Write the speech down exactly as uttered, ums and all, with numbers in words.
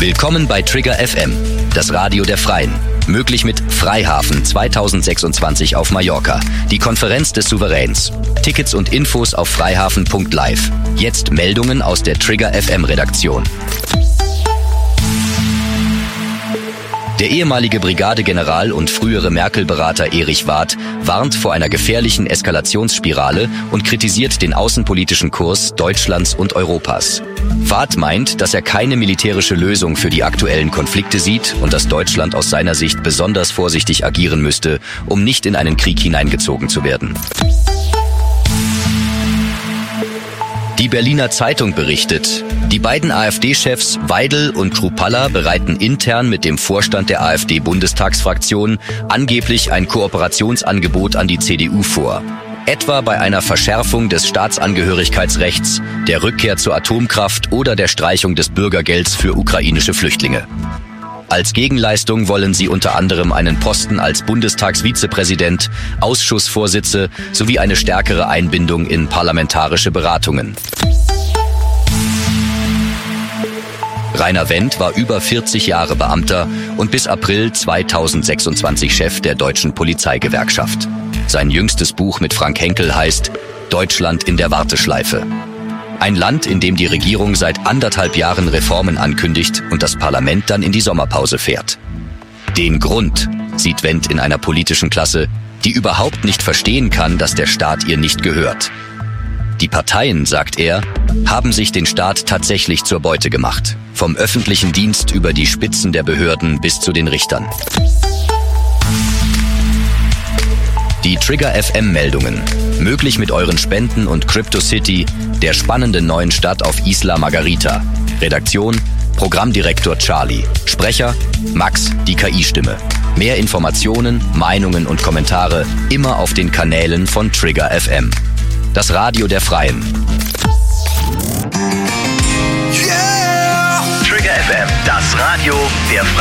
Willkommen bei Trigger F M, das Radio der Freien. Möglich mit Freihafen zweitausendsechsundzwanzig auf Mallorca, die Konferenz des Souveräns. Tickets und Infos auf freihafen punkt live. Jetzt Meldungen aus der Trigger F M Redaktion. Der ehemalige Brigadegeneral und frühere Merkel-Berater Erich Wath warnt vor einer gefährlichen Eskalationsspirale und kritisiert den außenpolitischen Kurs Deutschlands und Europas. Wath meint, dass er keine militärische Lösung für die aktuellen Konflikte sieht und dass Deutschland aus seiner Sicht besonders vorsichtig agieren müsste, um nicht in einen Krieg hineingezogen zu werden. Die Berliner Zeitung berichtet, die beiden AfD-Chefs Weidel und Kruppalla bereiten intern mit dem Vorstand der AfD-Bundestagsfraktion angeblich ein Kooperationsangebot an die C D U vor. Etwa bei einer Verschärfung des Staatsangehörigkeitsrechts, der Rückkehr zur Atomkraft oder der Streichung des Bürgergelds für ukrainische Flüchtlinge. Als Gegenleistung wollen sie unter anderem einen Posten als Bundestagsvizepräsident, Ausschussvorsitze sowie eine stärkere Einbindung in parlamentarische Beratungen. Rainer Wendt war über vierzig Jahre Beamter und bis April zweitausendsechsundzwanzig Chef der Deutschen Polizeigewerkschaft. Sein jüngstes Buch mit Frank Henkel heißt Deutschland in der Warteschleife. Ein Land, in dem die Regierung seit anderthalb Jahren Reformen ankündigt und das Parlament dann in die Sommerpause fährt. Den Grund sieht Wendt in einer politischen Klasse, die überhaupt nicht verstehen kann, dass der Staat ihr nicht gehört. Die Parteien, sagt er, haben sich den Staat tatsächlich zur Beute gemacht. Vom öffentlichen Dienst über die Spitzen der Behörden bis zu den Richtern. Die Trigger F M-Meldungen. Möglich mit euren Spenden und CryptoCity, der spannenden neuen Stadt auf Isla Margarita. Redaktion, Programmdirektor Charlie. Sprecher, Max, die K I-Stimme. Mehr Informationen, Meinungen und Kommentare immer auf den Kanälen von Trigger F M. Das Radio der Freien. Yeah! Trigger F M, das Radio der Freien.